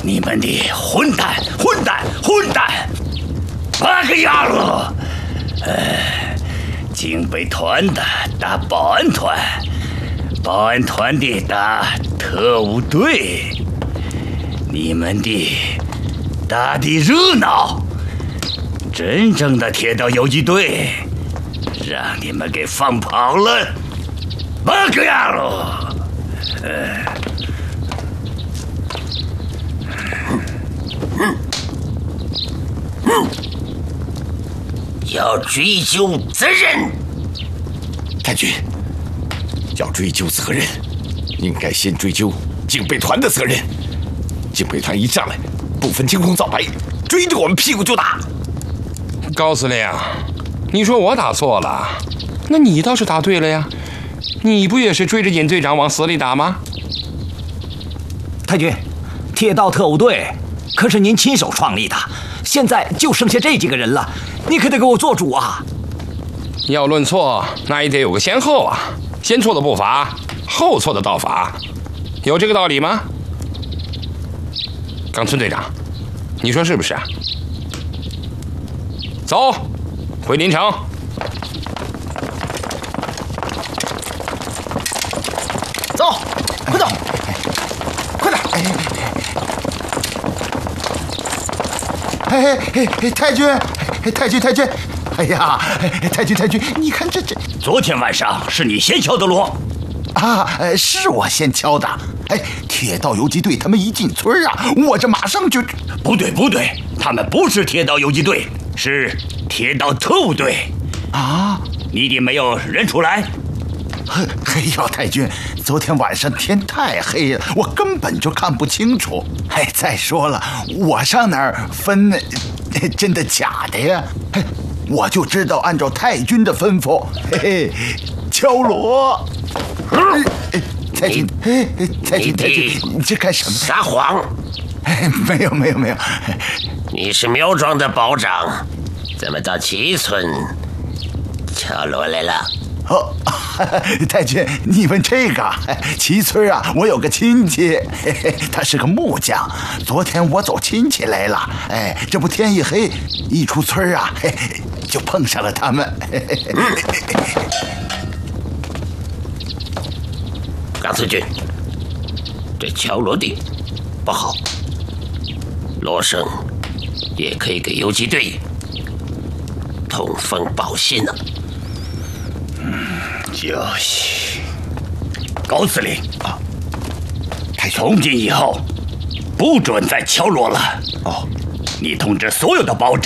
你们的混蛋！8个丫头！警备团的打保安团，保安团的打特务队，你们的打的热闹，真正的铁道游击队让你们给放跑了，8个丫头！ 要追究责任。 太君，要追究责任，应该先追究警备团的责任。警备团一上来，不分青红皂白，追着我们屁股就打。 高司令，你说我打错了，那你倒是打对了呀。你不也是追着尹队长往死里打吗？ 太君，铁道特务队可是您亲手创立的，现在就剩下这几个人了，你可得给我做主啊！ 要论错，那也得有个先后啊，先错的不罚，后错的倒罚，有这个道理吗？冈村队长，你说是不是啊？走，回临城。 走，快走，快点！ 太君，哎呀，太君，你看这…… 昨天晚上是你先敲的锣啊？是我先敲的。铁道游击队他们一进村啊，我这马上就…… 不对，他们不是铁道游击队，是铁道特务队啊！ 你的没有认出来？ 哎呦，太君，昨天晚上天太黑了，我根本就看不清楚。再说了，我上哪儿分真的假的呀？我就知道按照太君的吩咐，敲锣。太君，你这干什么？ 撒谎！ 没有。 你是苗庄的保长，怎么到齐村敲锣来了？ 哦，太君，你问这个？齐村啊，我有个亲戚，他是个木匠。昨天我走亲戚来了，这不天一黑，一出村啊，就碰上了他们。 冈村君，这敲锣的不好，锣声也可以给游击队通风报信呢。 就是高司令啊，从今以后不准再敲锣了。你通知所有的保长。